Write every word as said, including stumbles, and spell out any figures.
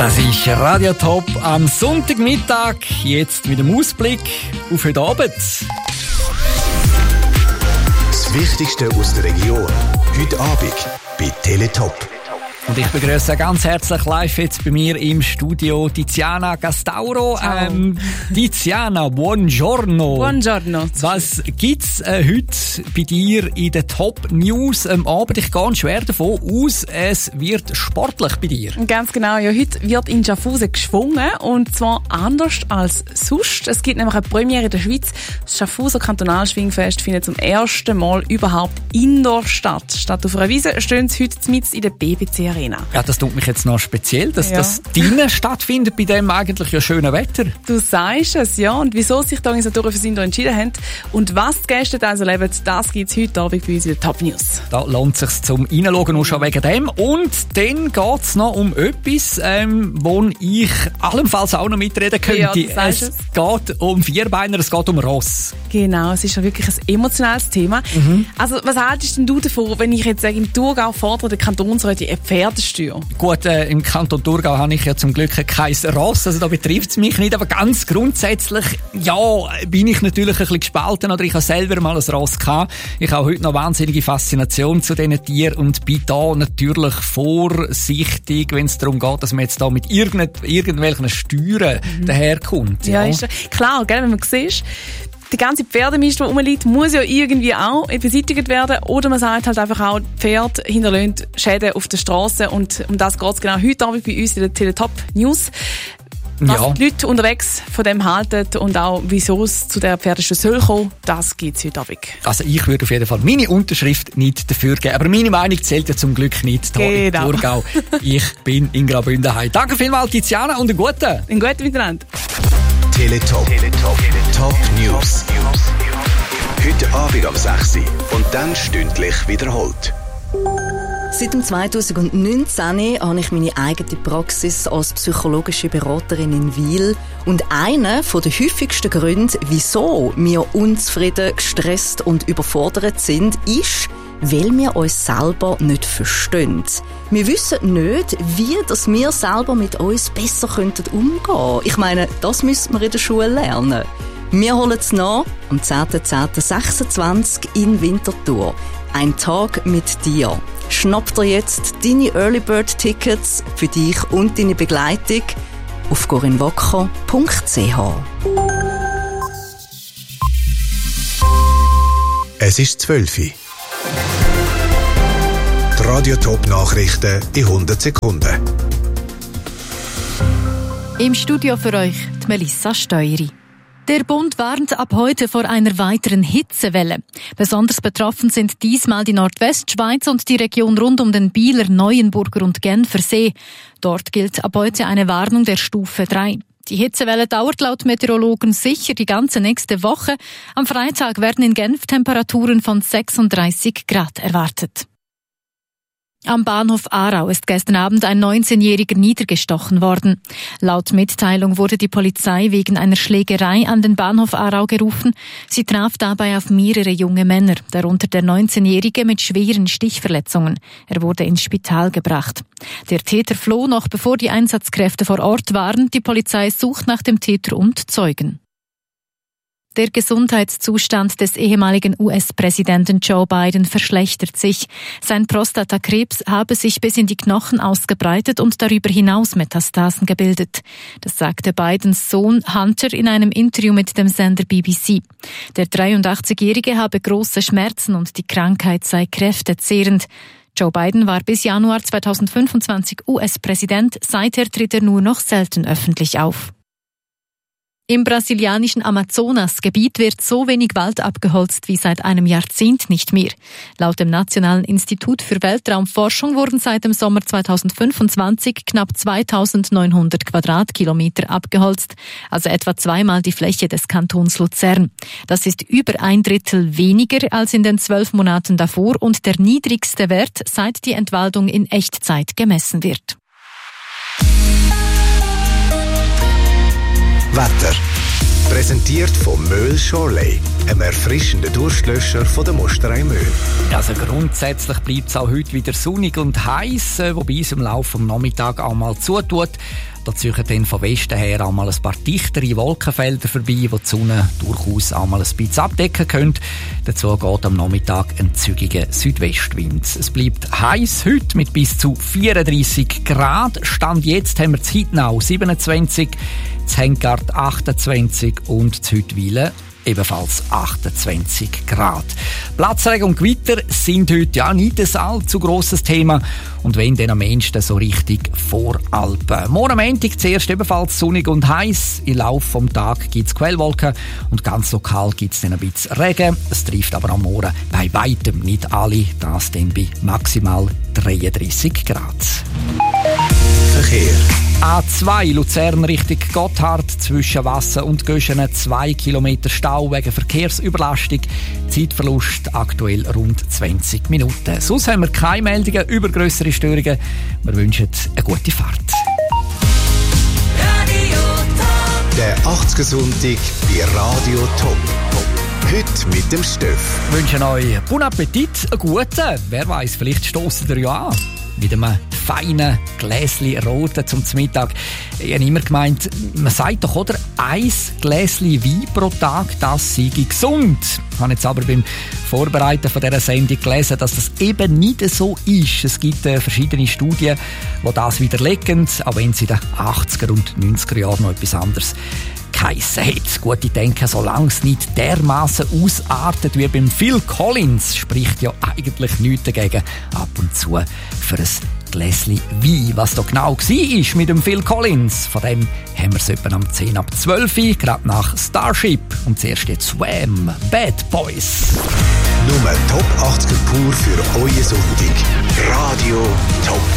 Das ist Radio Top am Sonntagmittag. Jetzt mit dem Ausblick auf heute Abend. Das Wichtigste aus der Region. Heute Abend bei Teletop. Und ich begrüße ganz herzlich live jetzt bei mir im Studio Tiziana Gastauro. Ähm, Tiziana, buongiorno. Buongiorno. Was gibt's äh, heute bei dir in den Top News am Abend? Ich gehe schwer davon aus, es wird sportlich bei dir. Ganz genau. Ja, heute wird in Schaffhausen geschwungen und zwar anders als sonst. Es gibt nämlich eine Premiere in der Schweiz. Das Schaffhauser Kantonalschwingfest findet zum ersten Mal überhaupt indoor statt. Statt auf einer Wiese stehen sie heute mitten in der B B C Arena. Ja, das tut mich jetzt noch speziell, dass Ja. das drinnen stattfindet bei dem eigentlich ja schönen Wetter. Du sagst es, ja. Und wieso sich die Organisatoren für Indoor entschieden haben und was die Gäste also erleben, das gibt es heute Abend bei uns in den Top News. Da lohnt es sich zum Reinschauen, auch schon wegen dem. Und dann geht es noch um etwas, ähm, wo ich allenfalls auch noch mitreden könnte. Ja, du sagst es es. geht um Vierbeiner, es geht um Ross. Genau, es ist ja wirklich ein emotionales Thema. Mhm. Also, was haltest denn du davon, wenn ich jetzt sage, im Thurgau fordert der Kantonsrat eine Pferdesteuer? Gut, äh, im Kanton Thurgau habe ich ja zum Glück kein Ross, also da betrifft es mich nicht, aber ganz grundsätzlich, ja, bin ich natürlich ein bisschen gespalten, oder ich habe selber mal ein Ross gehabt. Ich habe heute noch wahnsinnige Faszination zu diesen Tieren und bin da natürlich vorsichtig, wenn es darum geht, dass man jetzt da mit irgend, irgendwelchen Steuern mhm. daherkommt. Ja, Ja, ist ja klar, gell, wenn man sieht, die ganze Pferdemist, die rumliegt, muss ja irgendwie auch beseitigt werden. Oder man sagt halt einfach auch, Pferd hinterlassen Schäden auf der Straße. Und um das geht es genau heute Abend bei uns in der Teletop News. Was Ja. die Leute unterwegs von dem halten und auch wieso es zu der Pferdesteuer soll kommen, das gibt es heute Abend. Also ich würde auf jeden Fall meine Unterschrift nicht dafür geben. Aber meine Meinung zählt ja zum Glück nicht hier Genau. in Thurgau. Ich bin in Graubünden daheim. Danke vielmals, Tiziana, und einen guten. Einen guten Miteinander. Teletop. Teletop. Top News. Heute Abend um sechs Uhr und dann stündlich wiederholt. Seit dem zweitausendneunzehn habe ich meine eigene Praxis als psychologische Beraterin in Wil. Und einer der häufigsten Gründe, wieso wir unzufrieden, gestresst und überfordert sind, ist, weil wir uns selber nicht verstehen. Wir wissen nicht, wie dass wir selber mit uns besser umgehen könnten. Ich meine, das müssen wir in der Schule lernen. Wir holen es nach am zehnten zehnten sechsundzwanzig in Winterthur. Ein Tag mit dir. Schnapp dir jetzt deine Early Bird Tickets für dich und deine Begleitung auf corinnewacker punkt c h. Es ist zwölf Uhr. Die Radio Top Nachrichten in hundert Sekunden. Im Studio für euch die Melissa Steueri. Der Bund warnt ab heute vor einer weiteren Hitzewelle. Besonders betroffen sind diesmal die Nordwestschweiz und die Region rund um den Bieler, Neuenburger und Genfer See. Dort gilt ab heute eine Warnung der Stufe drei. Die Hitzewelle dauert laut Meteorologen sicher die ganze nächste Woche. Am Freitag werden in Genf Temperaturen von sechsunddreißig Grad erwartet. Am Bahnhof Aarau ist gestern Abend ein neunzehnjähriger niedergestochen worden. Laut Mitteilung wurde die Polizei wegen einer Schlägerei an den Bahnhof Aarau gerufen. Sie traf dabei auf mehrere junge Männer, darunter der neunzehnjährige mit schweren Stichverletzungen. Er wurde ins Spital gebracht. Der Täter floh noch, bevor die Einsatzkräfte vor Ort waren. Die Polizei sucht nach dem Täter und Zeugen. Der Gesundheitszustand des ehemaligen U S-Präsidenten Joe Biden verschlechtert sich. Sein Prostatakrebs habe sich bis in die Knochen ausgebreitet und darüber hinaus Metastasen gebildet. Das sagte Bidens Sohn Hunter in einem Interview mit dem Sender B B C. Der dreiundachtzigjährige habe große Schmerzen und die Krankheit sei kräftezehrend. Joe Biden war bis Januar zweitausendfünfundzwanzig U S-Präsident. Seither tritt er nur noch selten öffentlich auf. Im brasilianischen Amazonasgebiet wird so wenig Wald abgeholzt wie seit einem Jahrzehnt nicht mehr. Laut dem Nationalen Institut für Weltraumforschung wurden seit dem Sommer zweitausendfünfundzwanzig knapp zweitausendneunhundert Quadratkilometer abgeholzt, also etwa zweimal die Fläche des Kantons Luzern. Das ist über ein Drittel weniger als in den zwölf Monaten davor und der niedrigste Wert, seit die Entwaldung in Echtzeit gemessen wird. Wetter. Präsentiert von Möhl Shorley, einem erfrischenden Durstlöscher von der Musterei Möhl. Also grundsätzlich bleibt es auch heute wieder sonnig und heiß, wobei es im Laufe des Nachmittags auch mal zutut. Da ziehen dann von Westen her auch mal ein paar dichtere Wolkenfelder vorbei, die die Sonne durchaus auch mal ein bisschen abdecken können. Dazu geht am Nachmittag ein zügiger Südwestwind. Es bleibt heiß heute mit bis zu vierunddreissig Grad. Stand jetzt haben wir in Hidnau siebenundzwanzig, in Henkart achtundzwanzig und in Hüttwil ebenfalls achtundzwanzig Grad. Platzregen und Gewitter sind heute ja nicht ein allzu grosses Thema und wenn dann am ehesten so richtig Voralpen. Morgen Montag zuerst ebenfalls sonnig und heiß. Im Laufe des Tages gibt es Quellwolken und ganz lokal gibt es dann ein bisschen Regen. Es trifft aber am Morgen bei weitem nicht alle, das dann bei maximal dreiunddreissig Grad. Verkehr. A zwei Luzern Richtung Gotthard zwischen Wassen und Göschenen zwei Kilometer Stau wegen Verkehrsüberlastung. Zeitverlust aktuell rund zwanzig Minuten. Sonst haben wir keine Meldungen über grössere Störungen. Wir wünschen eine gute Fahrt. Der achtziger-Sonntag bei Radio Top. Heute mit dem Steff. Wir wünschen euch Bon Appetit, einen guten. Wer weiß, vielleicht stossen ihr ja an. Mit einem feinen Gläschen Roten zum Mittag. Ich habe immer gemeint, man sagt doch, oder? Ein Gläschen Wein pro Tag, das sei gesund. Ich habe jetzt aber beim Vorbereiten von dieser Sendung gelesen, dass das eben nicht so ist. Es gibt äh, verschiedene Studien, die das widerlegen, auch wenn sie in den achtziger und neunziger Jahren noch etwas anderes geheissen hat. Gut, ich denke, solange es nicht dermassen ausartet wie beim Phil Collins, spricht ja eigentlich nichts dagegen, ab und zu für ein Gläschen Wein. Was da genau war mit dem Phil Collins, von dem haben wir es etwa um zehn ab zwölf, gerade nach Starship. Und zuerst jetzt Wham! Bad Boys. Nur Top achtziger pur für euren Sonntag. Radio Top.